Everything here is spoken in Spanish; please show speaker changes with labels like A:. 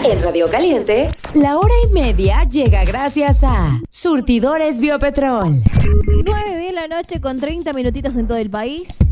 A: En Radio Caliente, la hora y media llega gracias a Surtidores Biopetrol.
B: 9 de la noche con 30 minutitos en todo el país.